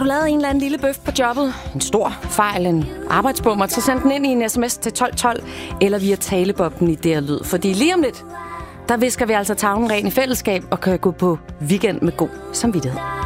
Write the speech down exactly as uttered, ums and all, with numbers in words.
du lavet en eller anden lille bøf på jobbet, en stor fejl, en arbejdsbummer, så send den ind i en sms til tolv tolv, eller via talebobben i D R Lyd. Fordi lige om lidt, der visker vi altså tavlen ren i fællesskab og kan gå på weekend med god samvittighed.